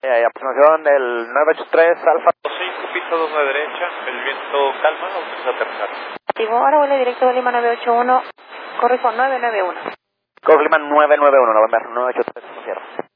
Aproximación del 983 Alfa. 5, pista 2 a la derecha, el viento calma, vamos a aterrizar. Activo, ahora vuelo directo de Lima 981, corrijo 991. Corre Lima 991, November 983, cierra.